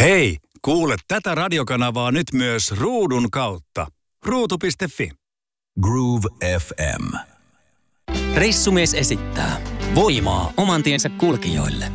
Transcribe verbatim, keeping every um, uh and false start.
Hei, kuule tätä radiokanavaa nyt myös ruudun kautta. ruutu piste fi. Groove F M. Reissumies esittää voimaa oman tiensä kulkijoille.